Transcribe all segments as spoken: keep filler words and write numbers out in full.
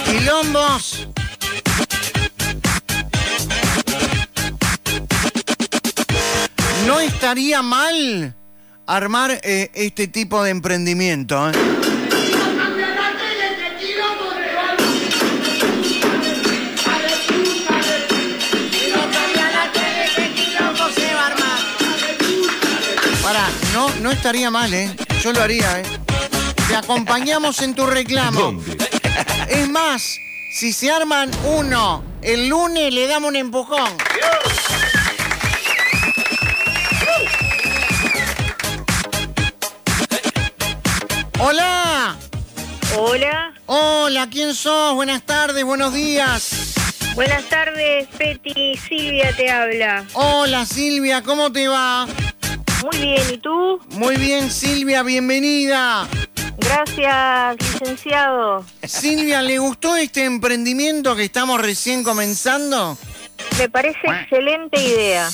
quilombos. No estaría mal armar eh, este tipo de emprendimiento, ¿eh? Pará, no, no estaría mal, ¿eh? Yo lo haría, ¿eh? Te acompañamos en tu reclamo. ¿Dónde? Es más, si se arman uno el lunes, le damos un empujón. ¡Hola! Hola. Hola, ¿quién sos? Buenas tardes, buenos días. Buenas tardes, Peti. Silvia te habla. Hola, Silvia, ¿cómo te va? Muy bien, ¿y tú? Muy bien, Silvia, bienvenida. Gracias, licenciado. Silvia, ¿le gustó este emprendimiento que estamos recién comenzando? Me parece excelente idea.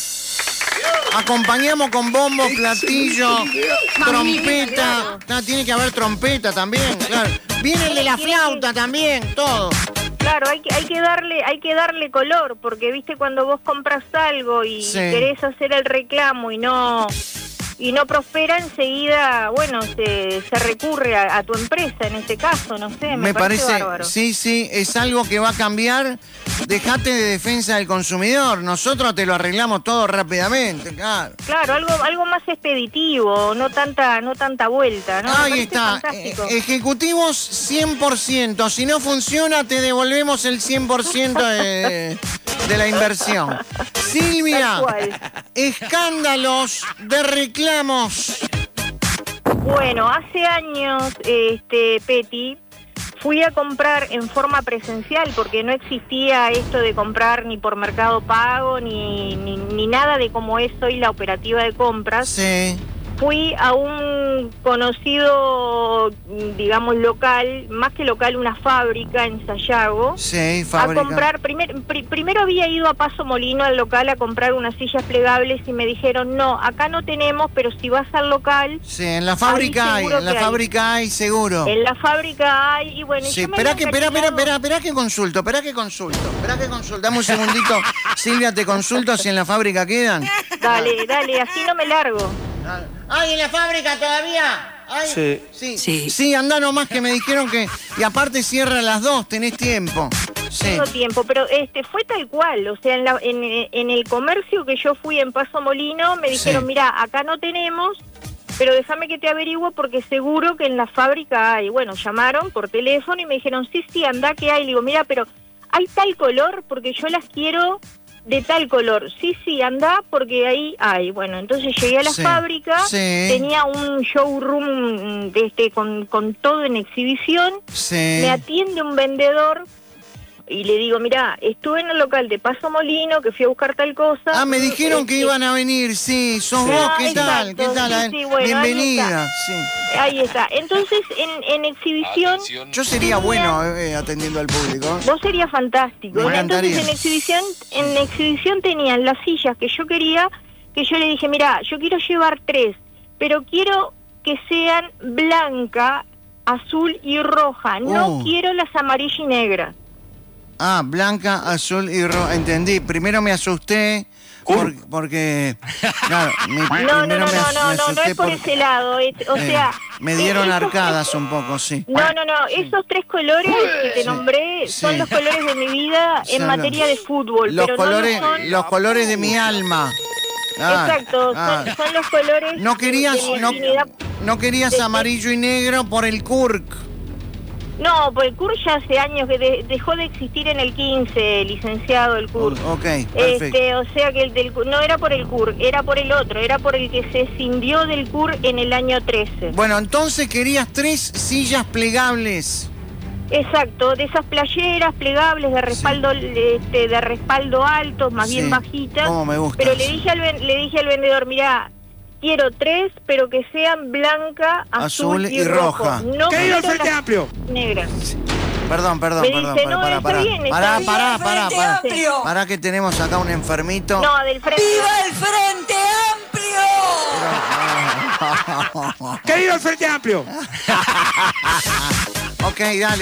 Acompañamos con bombo, platillo, trompeta. Ah, tiene que haber trompeta también, claro. Viene el de la flauta también, todo. Claro, hay que, hay que darle, hay que darle color, porque viste cuando vos compras algo y Sí. querés hacer el reclamo y no y no prospera, enseguida, bueno, se, se recurre a, a tu empresa en este caso, no sé, me, Me parece, bárbaro. sí, sí, es algo que va a cambiar. Dejate de defensa del consumidor. Nosotros te lo arreglamos todo rápidamente, claro. Claro, algo, algo más expeditivo, no tanta, no tanta vuelta, ¿no? Me Ahí parece está. fantástico. Eh, ejecutivos cien por ciento. Si no funciona, te devolvemos el cien por ciento de, de la inversión. Silvia, Tal cual. escándalos de reclamos. Bueno, hace años, este, Peti, fui a comprar en forma presencial porque no existía esto de comprar ni por Mercado Pago ni, ni, ni nada de cómo es hoy la operativa de compras. Sí. Fui a un conocido, digamos, local, más que local, una fábrica en Sayago. Sí, fábrica. A comprar, primer, pri, primero había ido a Paso Molino al local a comprar unas sillas plegables y me dijeron, no, acá no tenemos, pero si vas al local... Sí, en la fábrica hay, en la fábrica hay, seguro. En la fábrica hay, y bueno... Sí, yo me espera había que, espera, espera, engañado. espera, espera que consulto, espera que consulto, espera que consulto. Dame un segundito, Silvia, te consulto si en la fábrica quedan. Dale, dale, así no me largo. ¿Hay en la fábrica todavía? ¿Hay? Sí. Sí. Sí. Sí, anda nomás que me dijeron que... Y aparte cierra a las dos, tenés tiempo. Sí. Tengo tiempo, pero este fue tal cual, o sea, en, la, en, en el comercio que yo fui en Paso Molino me dijeron, Sí. mira, acá no tenemos, pero déjame que te averiguo porque seguro que en la fábrica hay. Bueno, llamaron por teléfono y me dijeron, sí, sí, anda que hay. Le digo, mira, pero hay tal color porque yo las quiero de tal color. Sí, sí, anda porque ahí hay. Bueno, entonces llegué a la Sí. fábrica, Sí. tenía un showroom de este, con, con todo en exhibición. Sí. Me atiende un vendedor y le digo, mira, estuve en el local de Paso Molino, que fui a buscar tal cosa. Ah, me dijeron que Este, iban a venir, sí. ¿Sos Sí. vos? Ah, ¿Qué tal? exacto, ¿Qué tal? sí, A ver, sí, bueno, ahí bienvenida. está. Sí. Ahí está. Entonces, en, en exhibición, Yo sería bueno eh, atendiendo al público. vos serías fantástico. Me encantaría. Entonces, en exhibición, en exhibición tenían las sillas que yo quería, que yo le dije, mira, yo quiero llevar tres, pero quiero que sean blanca, azul y roja. No Oh. quiero las amarillas y negras. Ah, blanca, azul y roja. Entendí. Primero me asusté por- porque... Claro, mi- No, no, primero no, me, no, as- no, me no, no asusté es por por- ese lado. es- o eh, sea... me dieron eh, esos- arcadas un poco, sí. No, no, no, esos tres colores que te Sí, nombré son sí. los colores de mi vida en Son materia de fútbol, Los pero colores, no lo son... los colores de mi alma. Ah, Exacto, ah. son, son los colores No querías, de mi no, afinidad. no querías de- amarillo y negro por el Kurk. No, pues el C U R ya hace años que de- dejó de existir en el quince, licenciado, el C U R. Ok, perfecto. Este, o sea que el del, no era por el C U R, era por el otro, era por el que se escindió del C U R en el año trece. Bueno, entonces querías tres sillas plegables. Exacto, de esas playeras plegables de respaldo, este, de respaldo alto, más Sí, bien bajitas. cómo me gustan. Pero le dije al ven- le dije al vendedor, mira, quiero tres, pero que sean blanca, azul, Azul y, y rojo. roja. No ¿Qué digo el quiero Frente las Amplio? negras. Perdón, perdón, Me perdón. dice, Pará, no, pará, está pará. bien, está Pará, bien. pará, pará, Frente pará. Amplio. Pará que tenemos acá un enfermito. No, del frente. ¡Viva el Frente Amplio! ¿Qué digo el Frente Amplio? Ok, dale.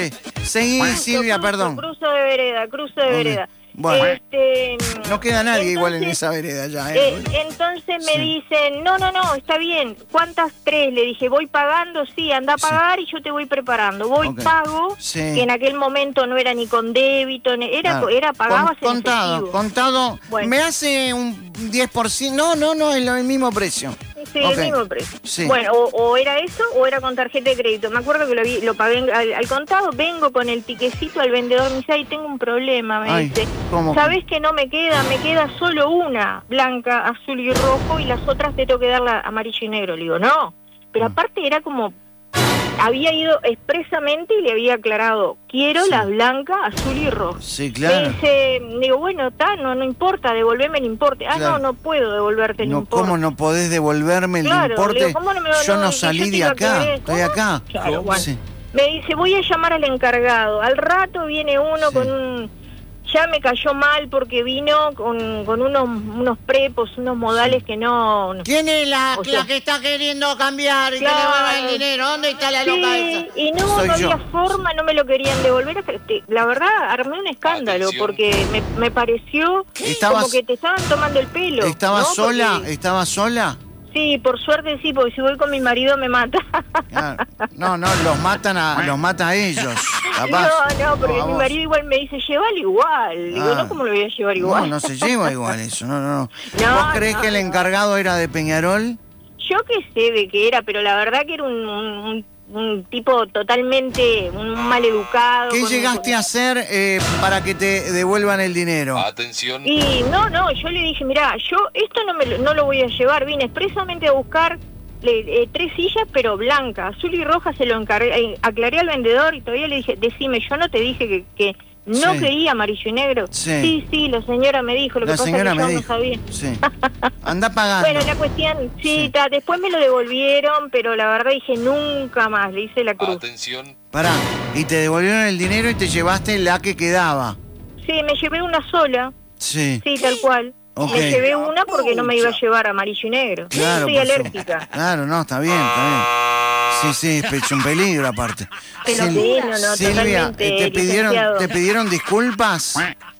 Seguí, Cruzo, Silvia, cruzo, perdón. Cruzo de vereda, cruzo de Ok. vereda. Bueno. Este, No queda nadie igual en entonces- esa vereda ya, Eh, ¿eh? entonces me Sí. dicen, no, no, no, está bien. ¿Cuántas tres? Le dije, voy pagando, sí, anda a Sí. pagar y yo te voy preparando. Voy, Ok. pago, Sí. que en aquel momento no era ni con débito, ni- era, Claro. era pagabas Con- en contado, efectivo. contado. Bueno. Me hace un diez por ciento. No, no, no, es lo- el mismo precio. Sí, Ok. el mismo precio. Sí. Bueno, o, o era eso o era con tarjeta de crédito. Me acuerdo que lo, vi- lo pagué en- al, al contado, vengo con el tiquecito al vendedor, me dice, ay, tengo un problema, me Ay, dice. ¿cómo? ¿Sabés que no me queda? Me queda solo una, blanca, azul y rojo, y las otras te tengo que dar la amarillo y negro. Le digo, no. Pero Mm. aparte era como, había ido expresamente y le había aclarado, quiero Sí. la blanca, azul y rojo. Sí, Me claro. dice, digo, bueno, está, no, no importa, devolverme el importe. Ah, Claro. no, no puedo devolverte el No, importe. ¿cómo no podés devolverme el Claro, importe? le digo, ¿cómo no me- Yo no, no que salí yo te de iba a acá, querer? estoy ¿Cómo? acá. Claro, bueno. Sí. Me dice, voy a llamar al encargado. Al rato viene uno Sí. con un... Ya me cayó mal porque vino con, con unos, unos prepos, unos modales que no... ¿Quién es la, O sea- la que está queriendo cambiar y Claro. que le devuelva el dinero? ¿Dónde está la loca Sí, esa? y no, Soy no yo. había forma, no me lo querían devolver. hasta que- La verdad, armé un escándalo Atención. porque me, me pareció Estabas- como que te estaban tomando el pelo. ¿Estaba ¿no? sola? Porque- ¿Estaba sola? Sí, por suerte sí, porque si voy con mi marido me mata. Claro. No, no, los matan a, los mata a ellos. Capaz. No, no, porque a mi vos. marido igual me dice, llévalo igual. Digo, Ah. no, ¿cómo lo voy a llevar No, igual? no se lleva igual eso, no, no, no. No, ¿Vos creés no, que el no. encargado era de Peñarol? Yo qué sé de qué era, pero la verdad que era un, un, un tipo totalmente un mal educado. ¿Qué con- llegaste con- a hacer eh, para que te devuelvan el dinero? Atención. Y no, no, yo le dije, mirá, yo esto no, me lo, no lo voy a llevar, vine expresamente a buscar le- eh, tres sillas, pero blancas, azul y roja, se lo encargué, eh, aclaré al vendedor y todavía le dije, decime, yo no te dije que, que no Sí. quería amarillo y negro. Sí. sí, sí, la señora me dijo, lo La que pasa señora es que me yo dijo. no sabía. Sí. Anda pagando. Bueno, la cuestión, sí, Sí. ta, después me lo devolvieron, pero la verdad dije, nunca más, le hice la cruz. Atención. Pará, y te devolvieron el dinero y te llevaste la que quedaba. Sí, me llevé una sola, Sí. sí, tal cual. Ok. Me llevé una porque no me iba a llevar amarillo y negro. Claro, Soy por su- alérgica. Claro, no, está bien, está bien. Sí, sí, es un peligro aparte. Pero Sil- sí, no, no, Silvia, totalmente, ¿te pidieron, licenciado. ¿te pidieron disculpas?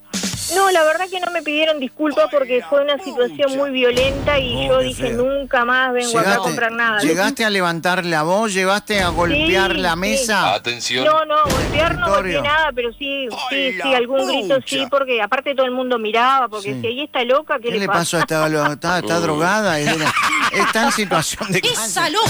No, la verdad que no me pidieron disculpas porque fue una situación muy violenta y Oh, yo qué dije, feo. nunca más vengo acá a comprar nada. ¿Llegaste a levantar la voz? ¿Llegaste a golpear Sí, la sí. mesa? Atención. No, no, golpear no golpeé Escritorio. nada, pero sí, sí, sí, algún grito sí, porque aparte todo el mundo miraba, porque Sí. si ahí está loca, ¿qué, ¿Qué le pasó a esta? ¿Está, está drogada? ¿Está en situación de ¡Esa loca!